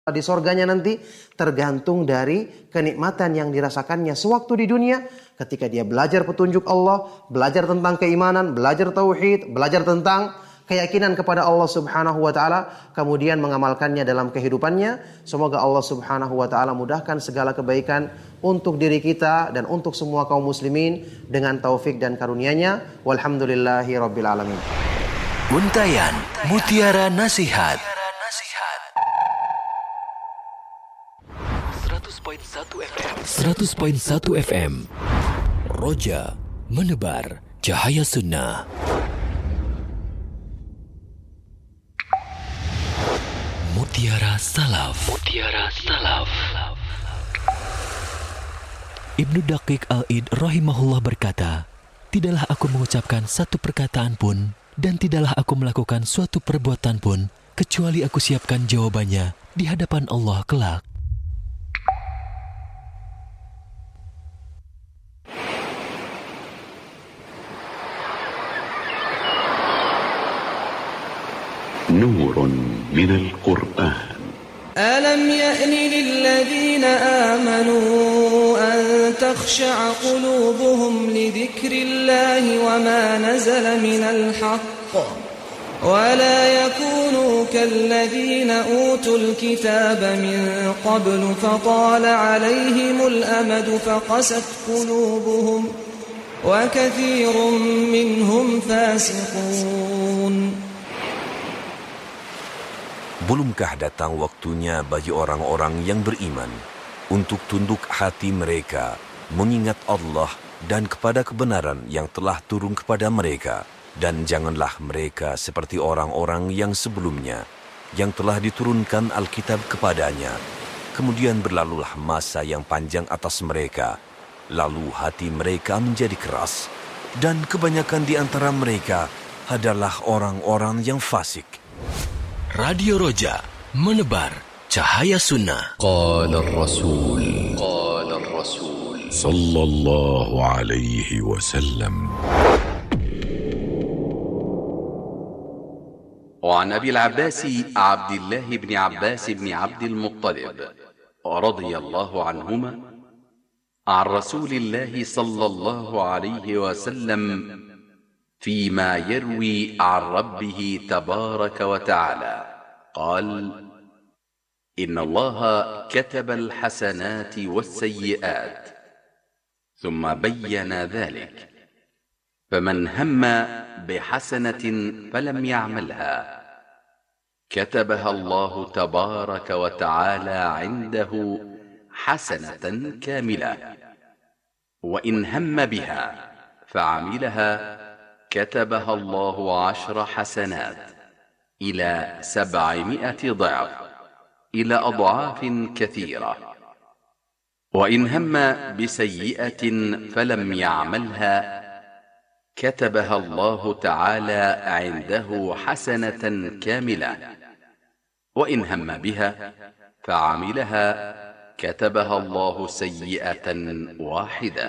di surganya nanti tergantung dari kenikmatan yang dirasakannya sewaktu di dunia ketika dia belajar petunjuk Allah, belajar tentang keimanan, belajar tauhid, belajar tentang keyakinan kepada Allah Subhanahu wa taala, kemudian mengamalkannya dalam kehidupannya. Semoga Allah Subhanahu wa taala mudahkan segala kebaikan untuk diri kita dan untuk semua kaum muslimin dengan taufik dan karunia-Nya. Walhamdulillahi rabbil alamin. Untayan Mutiara Nasihat 100.1 FM Roja menebar cahaya sunnah. Mutiara Salaf. Ibnu Daqiq Al-Id rahimahullah berkata, tidaklah aku mengucapkan satu perkataan pun dan tidaklah aku melakukan suatu perbuatan pun kecuali aku siapkan jawabannya di hadapan Allah kelak. نور من القرآن ألم يأن للذين آمنوا أن تخشع قلوبهم لذكر الله وما نزل من الحق ولا يكونوا كالذين أوتوا الكتاب من قبل فطال عليهم الأمد فقست قلوبهم وكثير منهم فاسقون. Belumkah datang waktunya bagi orang-orang yang beriman untuk tunduk hati mereka mengingat Allah dan kepada kebenaran yang telah turun kepada mereka, dan janganlah mereka seperti orang-orang yang sebelumnya yang telah diturunkan Alkitab kepadanya. Kemudian berlalulah masa yang panjang atas mereka, lalu hati mereka menjadi keras, dan kebanyakan di antara mereka adalah orang-orang yang fasik. Radio Roja menebar cahaya sunnah. Qala Rasul sallallahu alaihi wasallam. وعن أبي العباس عبد الله بن عباس بن عبد المطلب رضي الله عنهما عن رسول الله صلى الله عليه وسلم فيما يروي عن ربه تبارك وتعالى قال: إن الله كتب الحسنات والسيئات ثم بين ذلك، فمن هم بحسنة فلم يعملها كتبها الله تبارك وتعالى عنده حسنة كاملة، وإن هم بها فعملها كتبها الله 10 حسنات إلى 700 ضعف إلى أضعاف كثيرة، وإن هم بسيئة فلم يعملها كتبها الله تعالى عنده حسنة كاملة، وإن هم بها فعملها كتبها الله سيئة واحدة.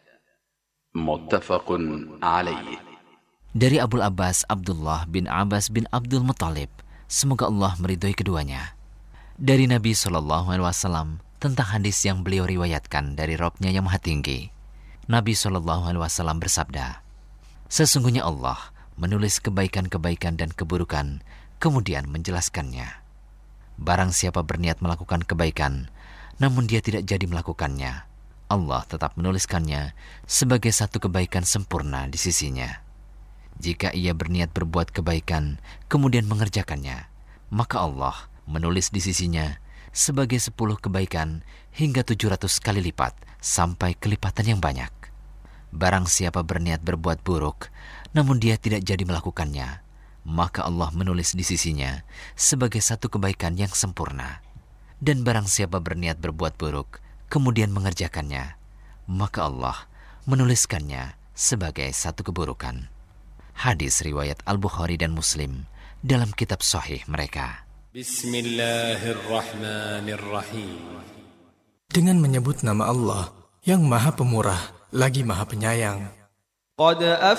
متفق عليه. Dari Abul Abbas Abdullah bin Abbas bin Abdul Muttalib, semoga Allah meridhoi keduanya, dari Nabi SAW tentang hadis yang beliau riwayatkan dari Rabb-Nya yang Maha Tinggi. Nabi SAW bersabda, sesungguhnya Allah menulis kebaikan-kebaikan dan keburukan, kemudian menjelaskannya. Barang siapa berniat melakukan kebaikan, namun dia tidak jadi melakukannya, Allah tetap menuliskannya sebagai satu kebaikan sempurna di sisinya. Jika ia berniat berbuat kebaikan, kemudian mengerjakannya, maka Allah menulis di sisinya sebagai 10 kebaikan hingga 700 kali lipat sampai kelipatan yang banyak. Barang siapa berniat berbuat buruk, namun dia tidak jadi melakukannya, maka Allah menulis di sisinya sebagai satu kebaikan yang sempurna. Dan barang siapa berniat berbuat buruk, kemudian mengerjakannya, maka Allah menuliskannya sebagai satu keburukan. Hadis riwayat Al-Bukhari dan Muslim dalam kitab sahih mereka. Bismillahirrahmanirrahim. Dengan menyebut nama Allah yang Maha Pemurah lagi Maha Penyayang. Qad